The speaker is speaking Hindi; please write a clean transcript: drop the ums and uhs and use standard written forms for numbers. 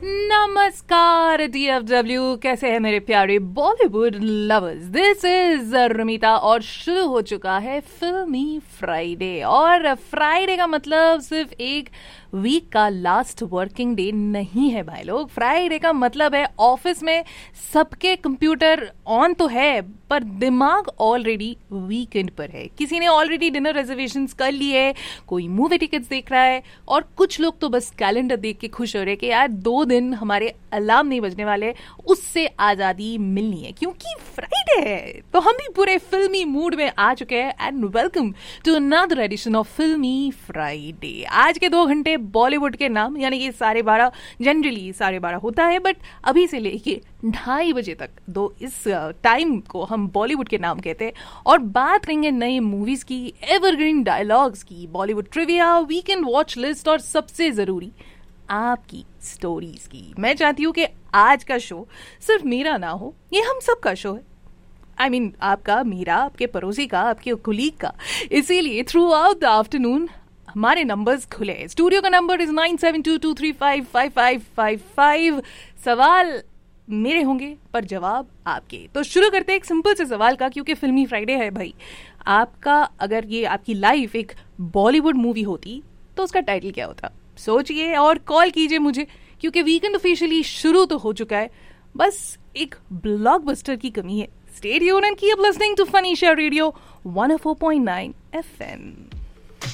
नमस्कार DFW, कैसे हैं मेरे प्यारे Bollywood lovers. This is Ramita और शुरू हो चुका है फिल्मी फ्राइडे। और फ्राइडे का मतलब सिर्फ एक वीक का लास्ट वर्किंग डे नहीं है भाई लोग। फ्राइडे का मतलब है ऑफिस में सबके कंप्यूटर ऑन तो है पर दिमाग ऑलरेडी वीकेंड पर है। किसी ने ऑलरेडी डिनर रिजर्वेशंस कर ली है, कोई मूवी टिकट्स देख रहा है और कुछ लोग तो बस कैलेंडर देख के खुश हो रहे कि यार 2 दिन हमारे अलार्म नहीं बजने वाले, उससे आजादी मिलनी है क्योंकि फ्राइडे है। तो हम भी पूरे फिल्मी मूड में आ चुके हैं and welcome to another edition of फिल्मी फ्राइडे। आज के 2 घंटे बॉलीवुड के नाम, यानी कि 12:30, जनरली 12:30 होता है बट अभी से लेके 2:30 बजे तक इस टाइम को हम बॉलीवुड के नाम कहते हैं और बात करेंगे नई मूवीज की, एवरग्रीन डायलॉग्स की, Bollywood trivia, weekend watch list और सबसे जरूरी आपकी स्टोरीज की। मैं चाहती हूँ कि आज का शो सिर्फ मेरा ना हो, ये हम सबका शो है। I mean, आपका, मेरा, आपके पड़ोसी का, आपके कुलीग का। इसीलिए थ्रू आउट द आफ्टरनून हमारे नंबर्स खुले। स्टूडियो का नंबर इज 9722355555। सवाल मेरे होंगे पर जवाब आपके। तो शुरू करते हैं एक सिंपल से सवाल का, क्योंकि फिल्मी फ्राइडे है भाई। आपका, अगर ये आपकी लाइफ एक बॉलीवुड मूवी होती तो उसका टाइटल क्या होता? सोचिए और कॉल कीजिए मुझे, क्योंकि वीकेंड ऑफिशियली शुरू तो हो चुका है, बस एक ब्लॉकबस्टर की कमी है। Stay tuned and keep listening to Funny Share Radio 104.9 FM.